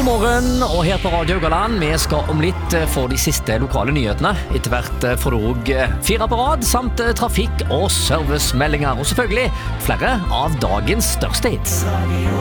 God morgen, og her på Radio Haugaland, vi skal om litt få de siste lokale nyhetene. Etter hvert får du også 4 på rad, samt trafikk- og servicemeldinger, og selvfølgelig flere av dagens største hits.